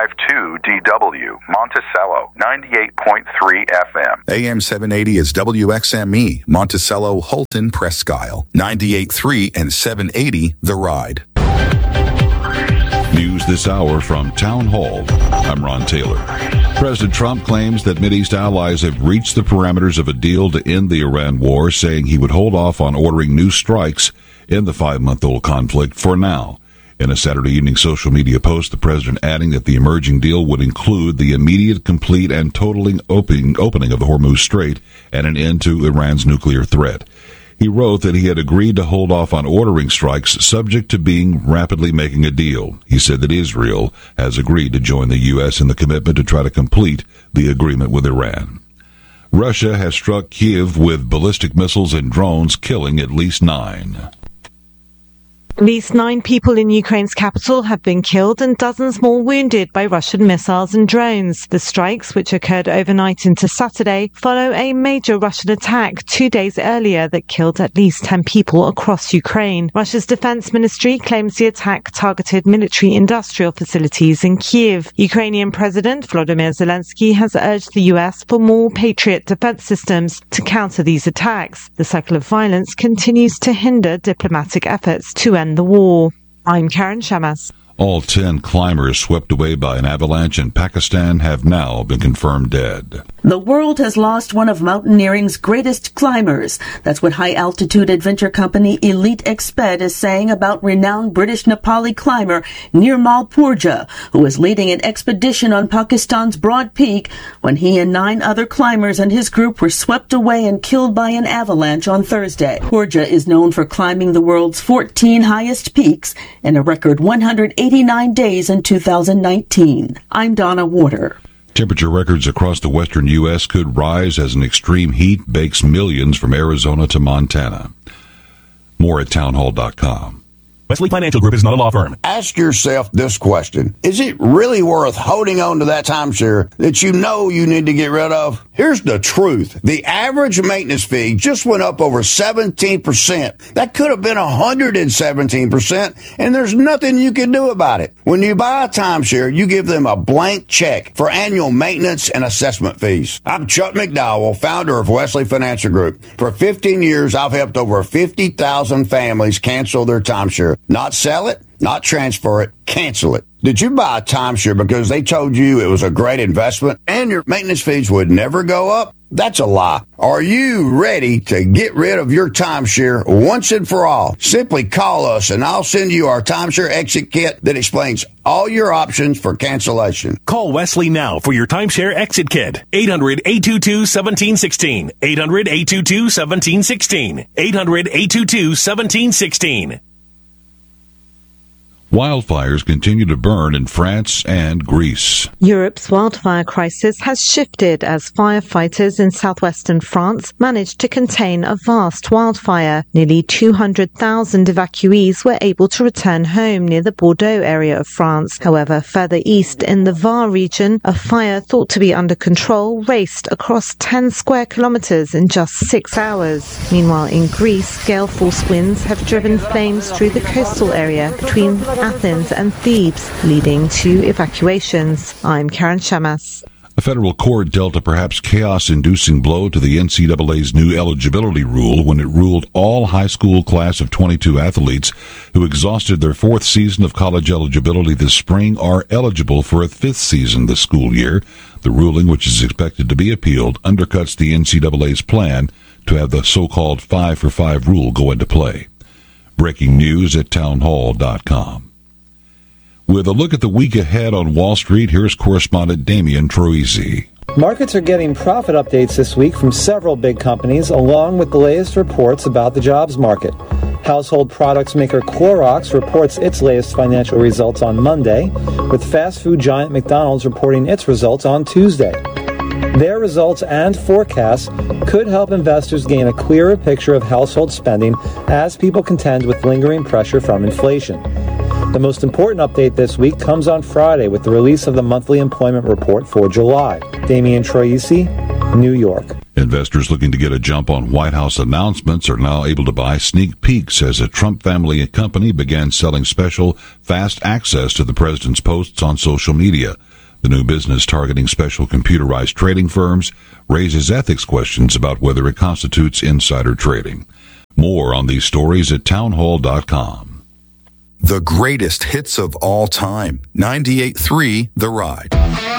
DW, Monticello, 98.3 FM. AM 780 is WXME, Monticello, Holton, Presque Isle, 98.3 and 780, The Ride. News this hour from Town Hall. I'm Ron Taylor. President Trump claims that Mideast allies have reached the parameters of a deal to end the Iran war, saying he would hold off on ordering new strikes in the 5-month-old conflict for now. In a Saturday evening social media post, the president adding that the emerging deal would include the immediate, complete, and totaling opening of the Hormuz Strait and an end to Iran's nuclear threat. He wrote that he had agreed to hold off on ordering strikes subject to being rapidly making a deal. He said that Israel has agreed to join the U.S. in the commitment to try to complete the agreement with Iran. Russia has struck Kyiv with ballistic missiles and drones, killing at least 9. At least 9 people in Ukraine's capital have been killed and dozens more wounded by Russian missiles and drones. The strikes, which occurred overnight into Saturday, follow a major Russian attack 2 days earlier that killed at least 10 people across Ukraine. Russia's defense ministry claims the attack targeted military-industrial facilities in Kyiv. Ukrainian President Volodymyr Zelensky has urged the US for more Patriot defense systems to counter these attacks. The cycle of violence continues to hinder diplomatic efforts to end the war. I'm Karen Shamas. All 10 climbers swept away by an avalanche in Pakistan have now been confirmed dead. The world has lost one of mountaineering's greatest climbers. That's what high-altitude adventure company Elite Exped is saying about renowned British Nepali climber Nirmal Purja, who was leading an expedition on Pakistan's Broad Peak when he and 9 other climbers and his group were swept away and killed by an avalanche on Thursday. Purja is known for climbing the world's 14 highest peaks in a record 189 days in 2019. I'm Donna Warder. Temperature records across the western U.S. could rise as an extreme heat bakes millions from Arizona to Montana. More at townhall.com. Wesley Financial Group is not a law firm. Ask yourself this question. Is it really worth holding on to that timeshare that you know you need to get rid of? Here's the truth. The average maintenance fee just went up over 17%. That could have been 117%, and there's nothing you can do about it. When you buy a timeshare, you give them a blank check for annual maintenance and assessment fees. I'm Chuck McDowell, founder of Wesley Financial Group. For 15 years, I've helped over 50,000 families cancel their timeshare. Not sell it, not transfer it, cancel it. Did you buy a timeshare because they told you it was a great investment and your maintenance fees would never go up? That's a lie. Are you ready to get rid of your timeshare once and for all? Simply call us and I'll send you our timeshare exit kit that explains all your options for cancellation. Call Wesley now for your timeshare exit kit. 800-822-1716. 800-822-1716. 800-822-1716. Wildfires continue to burn in France and Greece. Europe's wildfire crisis has shifted as firefighters in southwestern France managed to contain a vast wildfire. Nearly 200,000 evacuees were able to return home near the Bordeaux area of France. However, further east in the Var region, a fire thought to be under control raced across 10 square kilometers in just 6 hours. Meanwhile, in Greece, gale-force winds have driven flames through the coastal area between Athens and Thebes, leading to evacuations. I'm Karen Shamas. A federal court dealt a perhaps chaos-inducing blow to the NCAA's new eligibility rule when it ruled all high school class of 22 athletes who exhausted their 4th season of college eligibility this spring are eligible for a 5th season this school year. The ruling, which is expected to be appealed, undercuts the NCAA's plan to have the so-called 5-for-5 rule go into play. Breaking news at townhall.com. With a look at the week ahead on Wall Street, here's correspondent Damian Troisi. Markets are getting profit updates this week from several big companies, along with the latest reports about the jobs market. Household products maker Clorox reports its latest financial results on Monday, with fast food giant McDonald's reporting its results on Tuesday. Their results and forecasts could help investors gain a clearer picture of household spending as people contend with lingering pressure from inflation. The most important update this week comes on Friday with the release of the monthly employment report for July. Damian Troisi, New York. Investors looking to get a jump on White House announcements are now able to buy sneak peeks as a Trump family company began selling special, fast access to the president's posts on social media. The new business, targeting special computerized trading firms, raises ethics questions about whether it constitutes insider trading. More on these stories at townhall.com. The greatest hits of all time. 98.3 The Ride.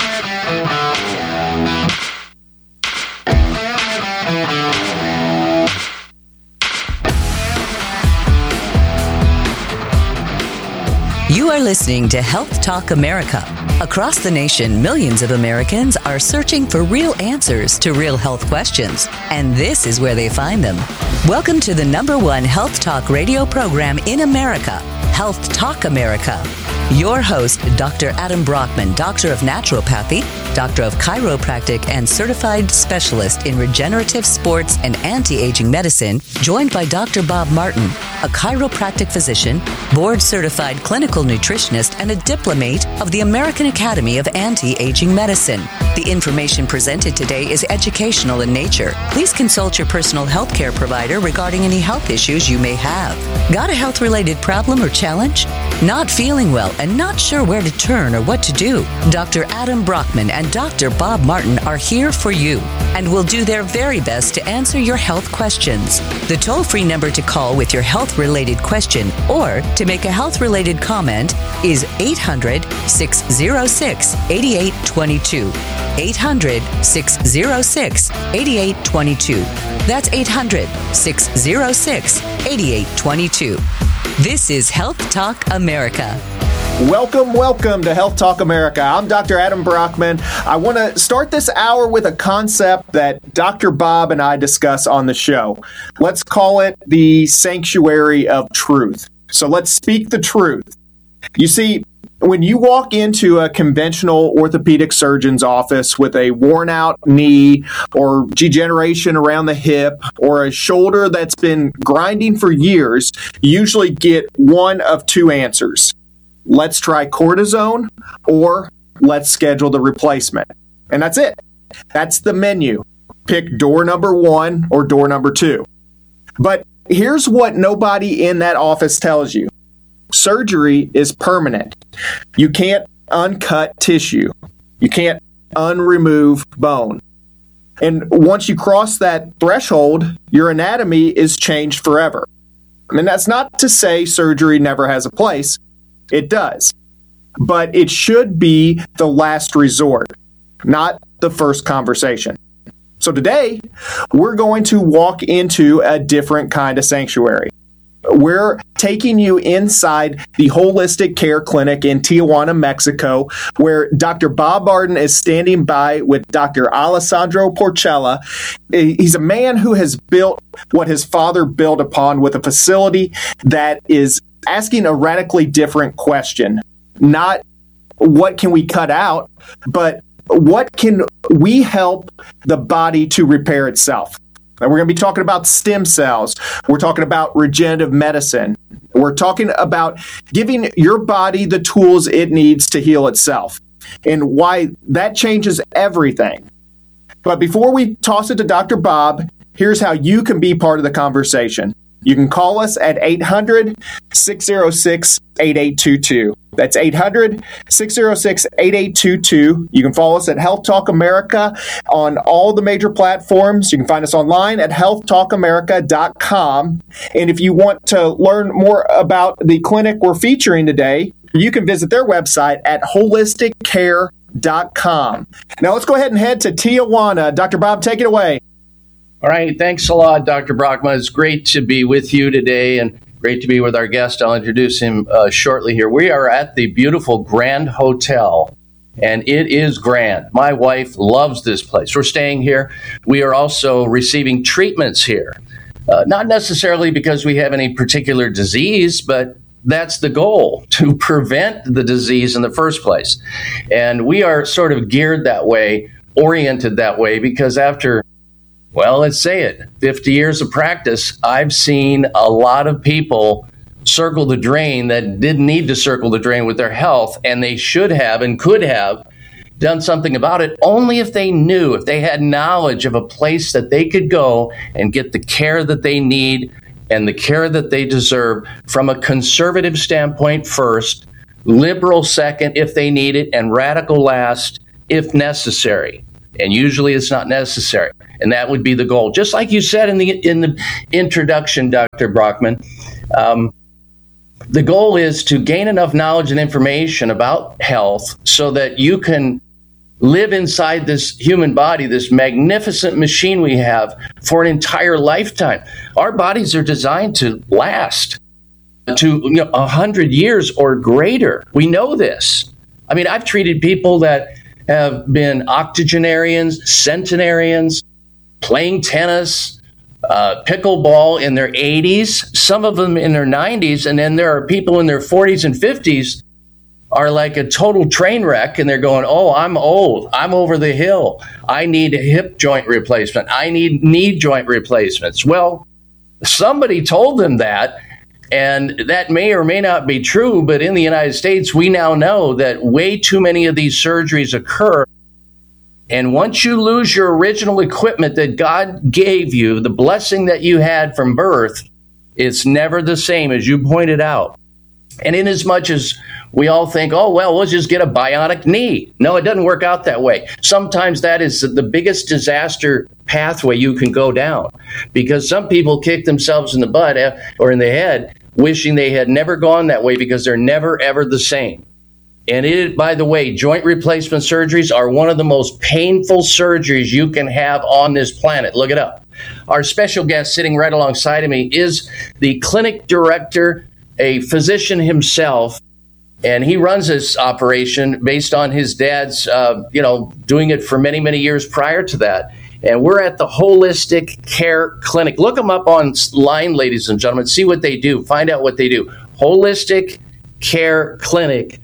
You are listening to Health Talk America. Across the nation, millions of Americans are searching for real answers to real health questions, and this is where they find them. Welcome to the #1 health talk radio program in America, Health Talk America. Your host, Dr. Adam Brockman, Doctor of Naturopathy, Doctor of Chiropractic, and Certified Specialist in Regenerative Sports and Anti-Aging Medicine, joined by Dr. Bob Martin, a chiropractic physician, board-certified clinical nutritionist, and a diplomate of the American Academy of Anti-Aging Medicine. The information presented today is educational in nature. Please consult your personal health care provider regarding any health issues you may have. Got a health-related problem or challenge? Not feeling well and not sure where to turn or what to do? Dr. Adam Brockman and Dr. Bob Martin are here for you and will do their very best to answer your health questions. The toll-free number to call with your health-related question or to make a health-related comment is 800-606-8822. 800-606-8822. That's 800-606-8822. This is Health Talk America. Welcome to Health Talk America. I'm Dr. Adam Brockman. I want to start this hour with a concept that Dr. Bob and I discuss on the show. Let's call it the sanctuary of truth. So let's speak the truth. You see, when you walk into a conventional orthopedic surgeon's office with a worn out knee or degeneration around the hip or a shoulder that's been grinding for years, you usually get one of two answers. Let's try cortisone, or let's schedule the replacement. And that's it. That's the menu. Pick door number 1 or door number 2. But here's what nobody in that office tells you. Surgery is permanent. You can't uncut tissue. You can't unremove bone. And once you cross that threshold, your anatomy is changed forever. And that's not to say surgery never has a place. It does. But it should be the last resort, not the first conversation. So today, we're going to walk into a different kind of sanctuary. We're taking you inside the Holistic Care Clinic in Tijuana, Mexico, where Dr. Bob Martin is standing by with Dr. Alessandro Porcella. He's a man who has built what his father built upon, with a facility that is asking a radically different question. Not what can we cut out, but what can we help the body to repair itself? And we're going to be talking about stem cells. We're talking about regenerative medicine. We're talking about giving your body the tools it needs to heal itself and why that changes everything. But before we toss it to Dr. Bob, here's how you can be part of the conversation. You can call us at 800-606-8822. That's 800-606-8822. You can follow us at Health Talk America on all the major platforms. You can find us online at healthtalkamerica.com. And if you want to learn more about the clinic we're featuring today, you can visit their website at holisticcare.com. Now let's go ahead and head to Tijuana. Dr. Bob, take it away. All right. Thanks a lot, Dr. Brockman. It's great to be with you today and great to be with our guest. I'll introduce him shortly here. We are at the beautiful Grand Hotel, and it is grand. My wife loves this place. We're staying here. We are also receiving treatments here, not necessarily because we have any particular disease, but that's the goal, to prevent the disease in the first place. And we are sort of geared that way, oriented that way, because after, well, let's say it, 50 years of practice, I've seen a lot of people circle the drain that didn't need to circle the drain with their health, and they should have and could have done something about it, only if they knew, if they had knowledge of a place that they could go and get the care that they need and the care that they deserve from a conservative standpoint first, liberal second if they need it, and radical last if necessary. And usually it's not necessary. And that would be the goal. Just like you said in the introduction, Dr. Brockman, the goal is to gain enough knowledge and information about health so that you can live inside this human body, this magnificent machine we have, for an entire lifetime. Our bodies are designed to last to 100 years or greater. We know this. I mean, I've treated people that have been octogenarians, centenarians, playing tennis, pickleball in their 80s, some of them in their 90s, and then there are people in their 40s and 50s are like a total train wreck, and they're going, oh, I'm old, I'm over the hill, I need a hip joint replacement, I need knee joint replacements. Well, somebody told them that, and that may or may not be true, but in the United States, we now know that way too many of these surgeries occur. And once you lose your original equipment that God gave you, the blessing that you had from birth, it's never the same, as you pointed out. And in as much as we all think, oh, well, we'll just get a bionic knee. No, it doesn't work out that way. Sometimes that is the biggest disaster pathway you can go down, because some people kick themselves in the butt or in the head wishing they had never gone that way, because they're never, ever the same. And by the way, joint replacement surgeries are one of the most painful surgeries you can have on this planet. Look it up. Our special guest sitting right alongside of me is the clinic director, a physician himself, and he runs this operation based on his dad's, doing it for many, many years prior to that. And we're at the Holistic Care Clinic. Look them up online, ladies and gentlemen. See what they do. Find out what they do. Holistic Care Clinic.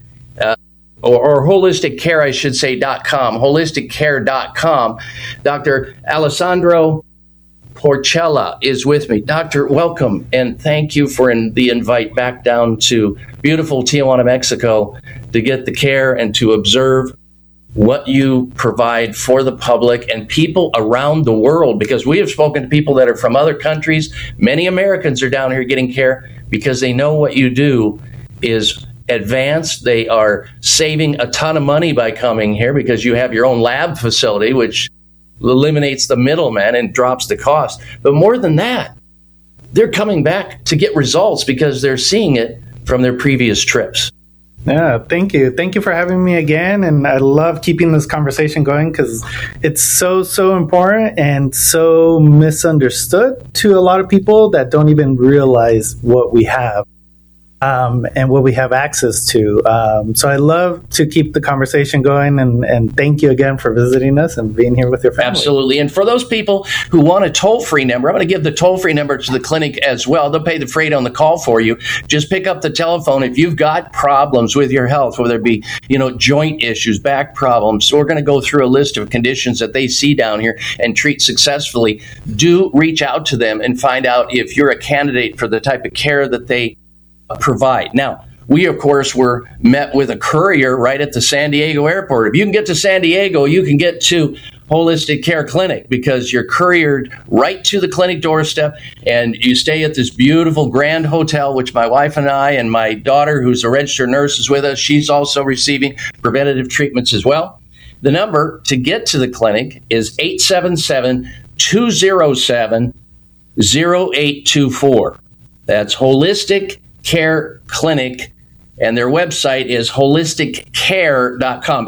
Or Holistic Care, I should say, .com, holisticcare.com. Dr. Alessandro Porchella is with me. Doctor, welcome, and thank you for the invite back down to beautiful Tijuana, Mexico, to get the care and to observe what you provide for the public and people around the world, because we have spoken to people that are from other countries. Many Americans are down here getting care because they know what you do is advanced. They are saving a ton of money by coming here because you have your own lab facility, which eliminates the middleman and drops the cost. But more than that, they're coming back to get results because they're seeing it from their previous trips. Yeah, thank you. Thank you for having me again. And I love keeping this conversation going because it's so important and so misunderstood to a lot of people that don't even realize what we have. And what we have access to. So I love to keep the conversation going, and thank you again for visiting us and being here with your family. Absolutely. And for those people who want a toll-free number, I'm going to give the toll-free number to the clinic as well. They'll pay the freight on the call for you. Just pick up the telephone. If you've got problems with your health, whether it be, joint issues, back problems, we're going to go through a list of conditions that they see down here and treat successfully. Do reach out to them and find out if you're a candidate for the type of care that they provide. Now, we, of course, were met with a courier right at the San Diego airport. If you can get to San Diego, you can get to Holistic Care Clinic because you're couriered right to the clinic doorstep, and you stay at this beautiful Grand Hotel, which my wife and I and my daughter, who's a registered nurse, is with us. She's also receiving preventative treatments as well. The number to get to the clinic is 877-207-0824. That's Holistic Care Clinic, and their website is holisticcare.com.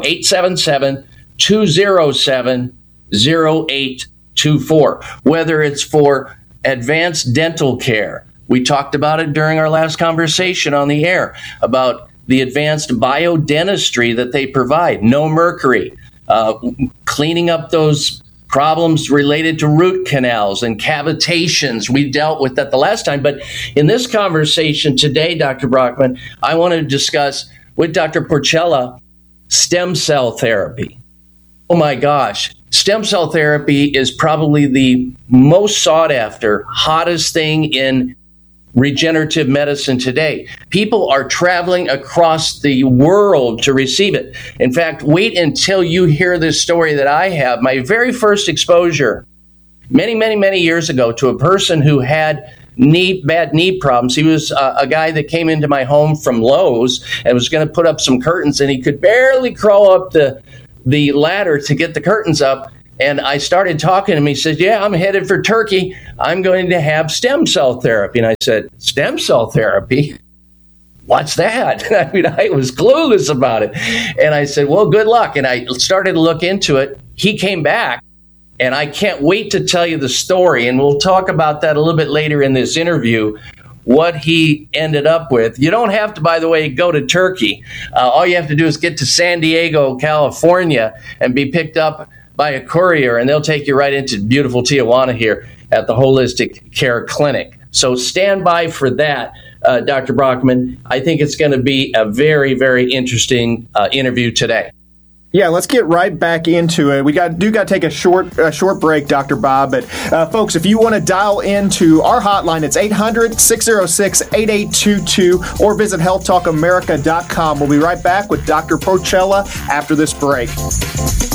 877-207-0824. Whether it's for advanced dental care, we talked about it during our last conversation on the air about the advanced biodentistry that they provide, no mercury, cleaning up those problems related to root canals and cavitations. We dealt with that the last time. But in this conversation today, Dr. Brockman, I want to discuss with Dr. Porchella stem cell therapy. Oh my gosh. Stem cell therapy is probably the most sought after, hottest thing in regenerative medicine today. People are traveling across the world to receive it. In fact, wait until you hear this story that I have. My very first exposure, many years ago, to a person who had bad knee problems. He was a guy that came into my home from Lowe's and was going to put up some curtains, and he could barely crawl up the ladder to get the curtains up. And I started talking to him. He said, yeah, I'm headed for Turkey. I'm going to have stem cell therapy. And I said, stem cell therapy? What's that? I mean, I was clueless about it. And I said, well, good luck. And I started to look into it. He came back, and I can't wait to tell you the story. And we'll talk about that a little bit later in this interview, what he ended up with. You don't have to, by the way, go to Turkey. All you have to do is get to San Diego, California, and be picked up by a courier, and they'll take you right into beautiful Tijuana here at the Holistic Care Clinic. So stand by for that, Dr. Brockman. I think it's going to be a very, very interesting interview today. Yeah, let's get right back into it. We got to take a short break, Dr. Bob. But folks, if you want to dial into our hotline, it's 800-606-8822 or visit healthtalkamerica.com. We'll be right back with Dr. Porcella after this break.